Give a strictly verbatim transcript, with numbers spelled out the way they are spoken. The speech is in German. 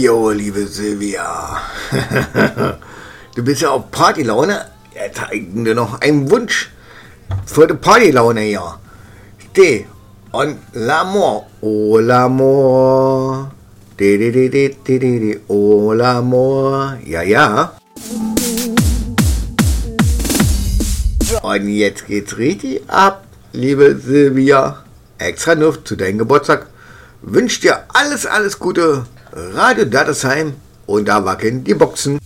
Jo, liebe Silvia. Du bist ja auf Partylaune. Jetzt habe ich dir noch einen Wunsch für die Partylaune hier. Steh und l'amour, oh l'amour. Di, di, di, di, di, di, di, oh l'amour. Ja, ja. Und jetzt geht's richtig ab, liebe Silvia. Extra nur zu deinem Geburtstag. Wünsch dir alles, alles Gute. Radio Dattesheim und da wackeln die Boxen.